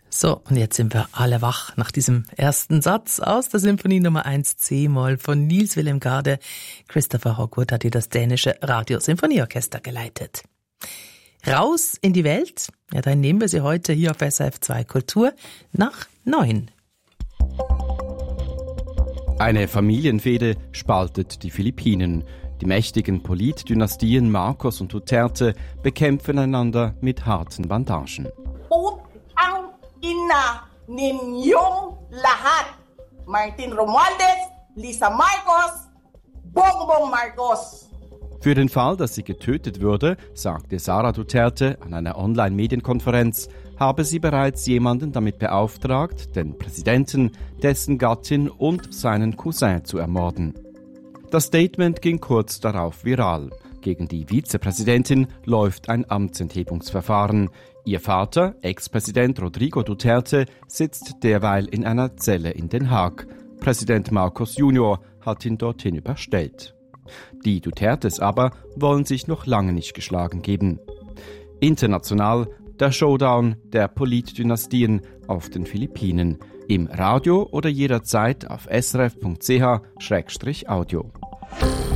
So, und jetzt sind wir alle wach nach diesem ersten Satz aus der Symphonie Nummer 1 C-Moll von Niels Willem Gade. Christopher Hogwood hat hier das dänische Radiosymphonieorchester geleitet. Raus in die Welt, ja, dann nehmen wir sie heute hier auf SRF 2 Kultur nach 9. Eine Familienfehde spaltet die Philippinen. Die mächtigen Politdynastien Marcos und Duterte bekämpfen einander mit harten Bandagen. Putang ina ninyong lahat. Martin Romualdez, Lisa Marcos, Bongbong Marcos. Für den Fall, dass sie getötet würde, sagte Sara Duterte an einer Online-Medienkonferenz, habe sie bereits jemanden damit beauftragt, den Präsidenten, dessen Gattin und seinen Cousin zu ermorden. Das Statement ging kurz darauf viral. Gegen die Vizepräsidentin läuft ein Amtsenthebungsverfahren. Ihr Vater, Ex-Präsident Rodrigo Duterte, sitzt derweil in einer Zelle in Den Haag. Präsident Marcos Junior hat ihn dorthin überstellt. Die Dutertes aber wollen sich noch lange nicht geschlagen geben. International der Showdown der Politdynastien auf den Philippinen. Im Radio oder jederzeit auf srf.ch/audio.